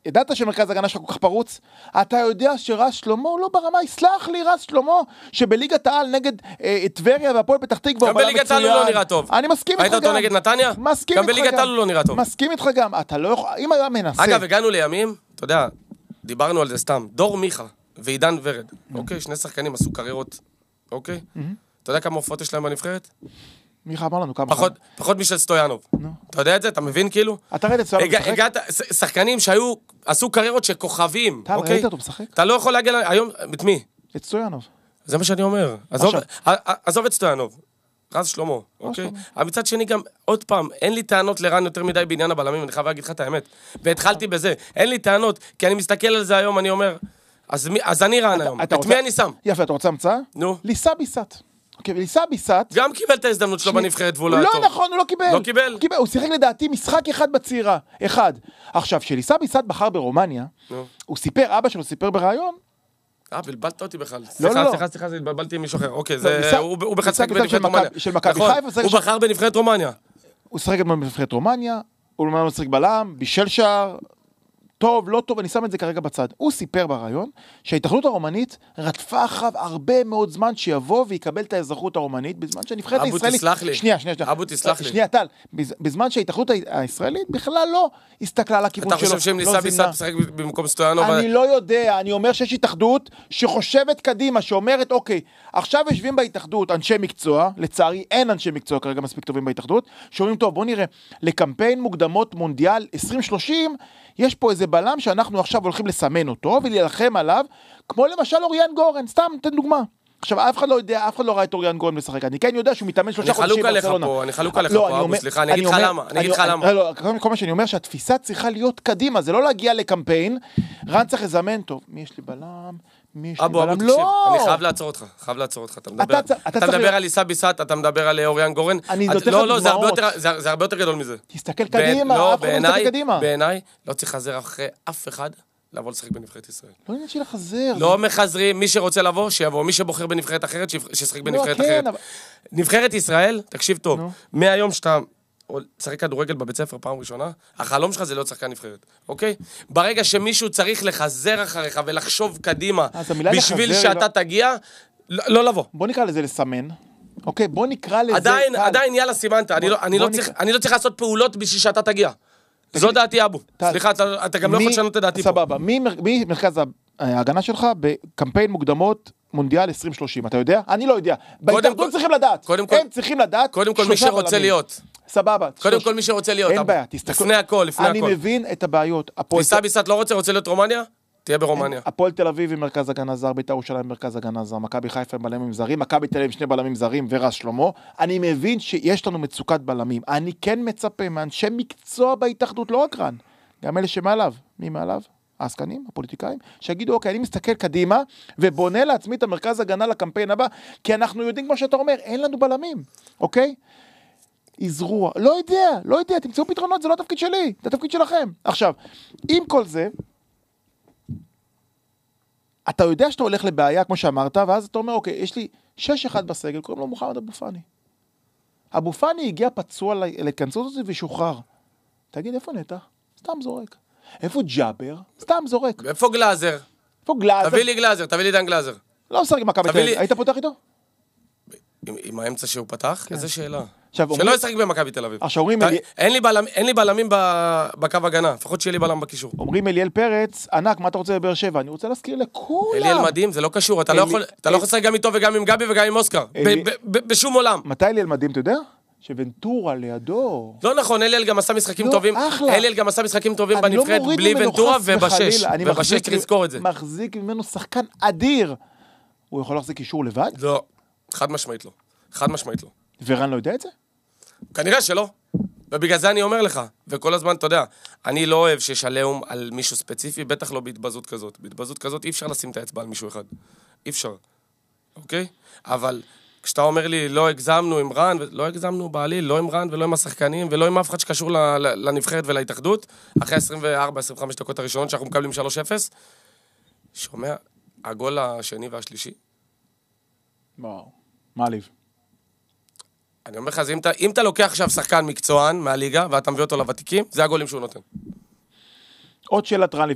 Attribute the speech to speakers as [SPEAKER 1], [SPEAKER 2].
[SPEAKER 1] ידעת שמרכז הגנה שלך כל כך פרוץ? אתה יודע שרז שלמה לא ברמה, יסלח לי רז שלמה, שבליגת העל נגד טבריה והפועל פתח תקווה,
[SPEAKER 2] גם בליגת העל הוא לא נראה טוב.
[SPEAKER 1] אני מסכים איתך גם.
[SPEAKER 2] ראית אותו נגד נתניה? גם בליגת העל הוא לא נראה טוב.
[SPEAKER 1] מסכים איתך גם. אתה לא יכול, אם היה מנסה.
[SPEAKER 2] אגב, הגענו לימים, אתה יודע, דיברנו על זה סתם, דור מיכה ועידן ורד, אוקיי? שני שחקנים עשו קריירות, אוקיי? אתה יודע כמה הופעות יש להם בנבחרת?
[SPEAKER 1] מיכה אמר לנו כמה.
[SPEAKER 2] פחות משל סטויאנוב. אתה יודע את זה? אתה מבין כאילו?
[SPEAKER 1] אתה ראית את סטויאנוב משחק?
[SPEAKER 2] הגעת, שחקנים עשו קריירות שכוכבים,
[SPEAKER 1] אתה ראית אותו משחק?
[SPEAKER 2] אתה לא יכול להגיע היום, את מי?
[SPEAKER 1] את סטויאנוב.
[SPEAKER 2] זה מה שאני אומר. עזוב את סטויאנוב. רז שלמה, אוקיי? אבל מצד שני גם, עוד פעם, אין לי טענות לרן יותר מדי בעניין הבלמים, אני חייב להגיד לך את האמת. והתחלתי בזה. אין לי טענות, כי אני מסתכל על זה היום, אני אומר, אז אני רן היום. את מי אני שם?
[SPEAKER 1] יפה, אתה רוצה המצאה?
[SPEAKER 2] נו.
[SPEAKER 1] ליסה ביסת. אוקיי, וליסה ביסת...
[SPEAKER 2] גם קיבל את ההזדמנות שלו בנבחרת והוא לא היה טוב.
[SPEAKER 1] לא נכון, הוא לא קיבל.
[SPEAKER 2] לא קיבל?
[SPEAKER 1] הוא שיחק לדעתי משחק אחד בצעירה. אחד. עכשיו, שליסה ביסת בחר ברומניה, הוא סיפר, אבא שלו סיפר ברעיון,
[SPEAKER 2] בלבלת אותי בכלל. סליחה, התבלבלתי עם מישהו אחר. אוקיי, הוא בכלל שחק בנבחרת רומניה.
[SPEAKER 1] של מכבי חיפה.
[SPEAKER 2] הוא בחר בנבחרת רומניה.
[SPEAKER 1] הוא שחק בנבחרת רומניה, הוא לא שחק בלם, בישל שער, טוב, לא טוב, אני שם את זה כרגע בצד. הוא סיפר ברעיון שההתאחדות הרומנית רדפה אחריו הרבה מאוד זמן שיבוא ויקבל את האזרחות הרומנית, בזמן שהנבחרת הישראלית...
[SPEAKER 2] אבו תסלח לי.
[SPEAKER 1] שנייה.
[SPEAKER 2] אבו תסלח לי.
[SPEAKER 1] שנייה, טל. בזמן שההתאחדות הישראלית בכלל לא הסתכלה על הכיוון שלו.
[SPEAKER 2] אתה חושב שאם ניסה ביסת משחק במקום סטויאנוב?
[SPEAKER 1] אני לא יודע, אני אומר שיש התאחדות שחושבת קדימה, שאומרת, אוקיי, עכשיו יושבים בהתאחדות אנשי מקצוע, לצערי אין אנשי מקצוע כרגע מספיק טובים בהתאחדות, שאומרים, טוב, בוא נראה, לקמפיין מוקדמות מונדיאל 2030, יש פה איזה בלם שאנחנו עכשיו הולכים לסמן אותו ולהילחם עליו, כמו למשל אוריאן גורן, סתם, תן דוגמה. עכשיו, אף אחד לא יודע, אף אחד לא ראה את אוריאן גורן לשחק. אני כן יודע שהוא מתאמן 3 חודשים ברצלונה.
[SPEAKER 2] אני חלוק עליך פה, אבו, סליחה, אני אגיד לך למה.
[SPEAKER 1] לא, כל מה שאני אומר שהתפיסה צריכה להיות קדימה, זה לא להגיע לקמפיין, רן צריך לזמן, טוב, מי יש לי בלם?
[SPEAKER 2] אבו, תקשיב, אני חייב לעצור אותך, אתה מדבר על ליסה ביסת, אתה מדבר על אוריאן גורן, לא, זה הרבה יותר גדול מזה.
[SPEAKER 1] תסתכל קדימה, אף אחד לא מסתכל קדימה.
[SPEAKER 2] בעיניי, לא צריך לחזר אחרי אף אחד לבוא לשחק בנבחרת ישראל.
[SPEAKER 1] לא עניין של לחזר.
[SPEAKER 2] לא מחזרים, מי שרוצה לבוא, שיבוא, מי שבוחר בנבחרת אחרת, שישחק בנבחרת אחרת. נבחרת ישראל, תקשיב טוב, מהיום שאתה שחק כדורגל בבית ספר פעם ראשונה, החלום שלך זה להיות שחקן נבחרת, אוקיי? ברגע שמישהו צריך לחזר אחריך ולחשוב קדימה, בשביל שאתה תגיע, לא לבוא.
[SPEAKER 1] בוא נקרא לזה לסמן, אוקיי? בוא נקרא לזה...
[SPEAKER 2] עדיין יאללה סימנת, אני לא צריך לעשות פעולות בשביל שאתה תגיע. זו דעתי אבו. סליחה, אתה גם לא יכול לשנות את דעתי פה.
[SPEAKER 1] סבבה, מי מרכז ההגנה שלך בקמפיין מוקדמות מונדיאל 2030, אתה יודע? אני לא יודע. בהתאחדות צריכים לדעת. הם צריכים לדעת.
[SPEAKER 2] קודם כל מי שרוצה להיות.
[SPEAKER 1] סבבה.
[SPEAKER 2] קודם כל מי שרוצה להיות.
[SPEAKER 1] אין בעיה.
[SPEAKER 2] לפני הכל.
[SPEAKER 1] אני מבין את הבעיות.
[SPEAKER 2] ניסה ביסת לא רוצה להיות רומניה? תהיה ברומניה.
[SPEAKER 1] הפועל תל אביב עם מרכז הגנה זר, בית"ר ירושלים מרכז הגנה זר, מכבי חיפה עם בלמים זרים, מכבי תל אביב 2 בלמים זרים ורז שלמה. אני מבין שיש לנו מצוקת בלמים. אני כן מצפה מאנשי מקצוע בהתאחדות, לא רק רן, גם אלה שמעליו. מי מעליו? העסקנים, הפוליטיקאים, שיגידו, אוקיי, אני מסתכל קדימה ובונה לעצמי את המרכז הגנה לקמפיין הבא, כי אנחנו יודעים, כמו שאתה אומר, אין לנו בלמים, אוקיי? יזרוע, לא יודע, תמצאו פתרונות, זה לא התפקיד שלי, זה התפקיד שלכם. עכשיו, עם כל זה, אתה יודע שאתה הולך לבעיה, כמו שאמרת, ואז אתה אומר, אוקיי, יש לי 6-1 בסגל, קוראים לו מוחמד אבו פאני. אבו פאני הגיע פצוע להתכנסות הזאת ושוחרר. תגיד, איפה נטע? סתם זורק. איפה ג'אבר? סתם זורק.
[SPEAKER 2] איפה גלאזר? תביא לי גלאזר, תביא לי דן גלאזר.
[SPEAKER 1] לא משחק עם מכבי תל אביב. היית פותח איתו?
[SPEAKER 2] עם האמצע שהוא פתח? איזה שאלה. שלא ישחק במכבי תל אביב. אין לי בלמים בקו הגנה, לפחות שיהיה לי בלם בקישור.
[SPEAKER 1] אומרים אליאל פרץ, ענק, מה אתה רוצה בבאר שבע? אני רוצה להזכיר לכולם.
[SPEAKER 2] אליאל מדהים, זה לא קשור, אתה לא יכול לשחק גם איתו וגם עם גבי וגם עם אוסקר, בשום עולם.
[SPEAKER 1] מתי אליאל מדהים, אתה יודע? שוונטורה לידו.
[SPEAKER 2] לא נכון, אליאל גם עשה משחקים טובים. אליאל גם עשה משחקים טובים בנבחרת בלי ונטורה ובשש. ובשש צריך לזכור את זה.
[SPEAKER 1] מחזיק ממנו שחקן אדיר. הוא יכול להחזיק קישור לבד?
[SPEAKER 2] לא, חד משמעית לא. חד משמעית לא.
[SPEAKER 1] ורן לא יודע את זה?
[SPEAKER 2] כנראה שלא. ובגלל זה אני אומר לך, וכל הזמן, אתה יודע, אני לא אוהב שיש עליהום על מישהו ספציפי, בטח לא בהתבזות כזאת. בהתבזות כזאת אי אפשר לשים את האצבע על מישהו אחד. אי אפשר. אוקיי? אבל כשאתה אומר לי, לא הגזמנו עם רן, לא הגזמנו בעליל, לא עם רן ולא עם השחקנים, ולא עם אף אחד שקשור לנבחרת ולהתאחדות, אחרי 24-25 דקות הראשונות שאנחנו מקבלים 3-0, שומע, הגול השני והשלישי.
[SPEAKER 1] וואו, מעליב.
[SPEAKER 2] אני אומר לך, אם אתה לוקח עכשיו שחקן מקצוען מהליגה, ואתה מביא אותו לוותיקים, זה הגולים שהוא נותן.
[SPEAKER 1] עוד שאלת רן,